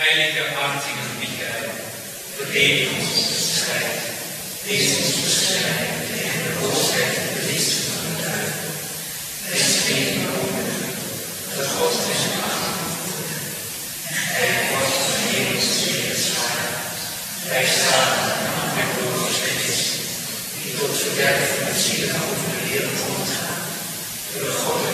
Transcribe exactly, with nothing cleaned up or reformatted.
Heilige Artige Michael, verdedig ons strijd. Wees ons bescherming tegen de boosheid en de listen van de duivel. Wees vrede over dat God is macht en gij wordt van hemels zegenschaar. Wij staan aan de Christus, die tot verderf van de zielen over de wereld rondgaan. Door God